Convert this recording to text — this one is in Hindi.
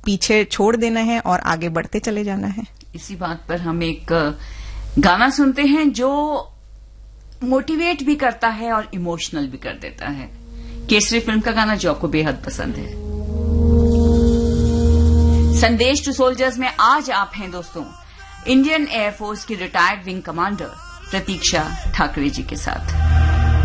पीछे छोड़ देना है और आगे बढ़ते चले जाना है। इसी बात पर हम एक गाना सुनते हैं जो मोटिवेट भी करता है और इमोशनल भी कर देता है। केसरी फिल्म का गाना जो आपको बेहद पसंद है। संदेश टू सोल्जर्स में आज आप हैं दोस्तों इंडियन एयरफोर्स की रिटायर्ड विंग कमांडर प्रतीक्षा ठाकरे जी के साथ।